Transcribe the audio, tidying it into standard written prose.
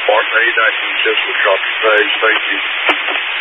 Mark 8, 19 Cessna, copy, phase, thank you.